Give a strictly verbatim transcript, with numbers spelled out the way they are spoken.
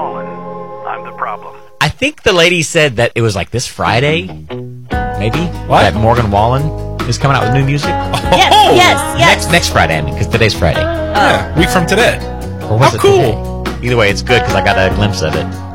Wallen. I'm the problem. I think the lady said that it was like this Friday, maybe, What? that Morgan Wallen is coming out with new music. Yes, Oh! yes, yes. Next next Friday, I mean, because today's Friday. Yeah, week from today. Or was How it cool. today? Either way, it's good because I got a glimpse of it.